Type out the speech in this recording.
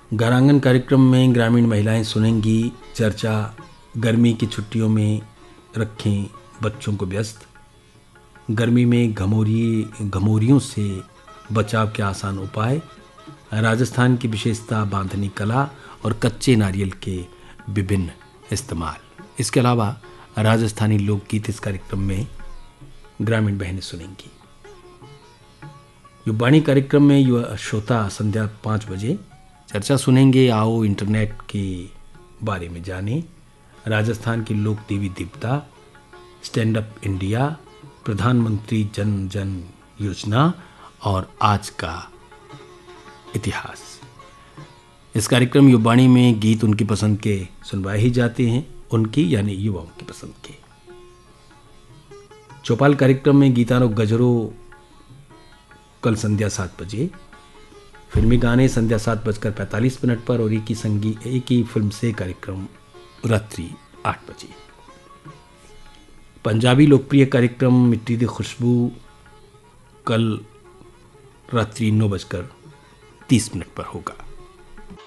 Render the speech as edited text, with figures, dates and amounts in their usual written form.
घरांगन कार्यक्रम में ग्रामीण महिलाएं सुनेंगी चर्चा, गर्मी की छुट्टियों में रखें बच्चों को व्यस्त, गर्मी में घमौरियों से बचाव के आसान उपाय, राजस्थान की विशेषता बांधनी कला और कच्चे नारियल के विभिन्न इस्तेमाल। इसके अलावा राजस्थानी लोकगीत इस कार्यक्रम में ग्रामीण बहनें सुनेंगी। युवाणी कार्यक्रम में युवा श्रोता संध्या 5 बजे चर्चा सुनेंगे। आओ इंटरनेट के बारे में जानें, राजस्थान की लोक देवी देवता, स्टैंड अप इंडिया, प्रधानमंत्री जन जन योजना और आज का इतिहास। इस कार्यक्रम युवाणी में गीत उनकी पसंद के सुनवाए ही जाते हैं, उनकी यानी युवाओं की पसंद के। चौपाल कार्यक्रम में गीतारों गजरों कल संध्या 7 बजे, फिल्मी गाने संध्या 7:45 पर और एक ही फिल्म से कार्यक्रम रात्रि 8 बजे। पंजाबी लोकप्रिय कार्यक्रम मिट्टी दी खुशबू कल रात्रि 9:30 पर होगा।